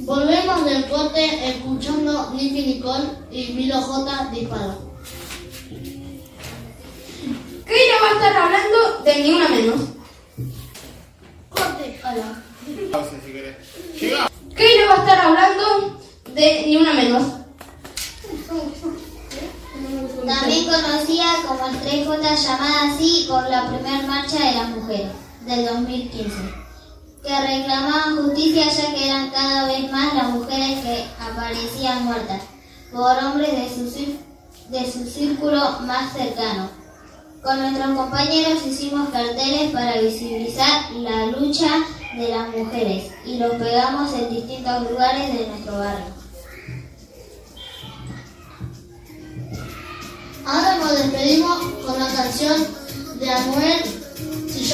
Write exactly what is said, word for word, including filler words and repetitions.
Volvemos del corte escuchando Nicky Nicole y Milo J. Disparo. Keira va a estar hablando de Ni Una Menos. Corte, hola. Keira va a estar hablando de Ni Una Menos. También conocida como el tres J, llamada así por la primera marcha de las mujeres del dos mil quince, que reclamaban justicia ya que eran cada vez más las mujeres que aparecían muertas por hombres de su, de su círculo más cercano. Con nuestros compañeros hicimos carteles para visibilizar la lucha de las mujeres y los pegamos en distintos lugares de nuestro barrio. Ahora nos despedimos con la canción de Anuel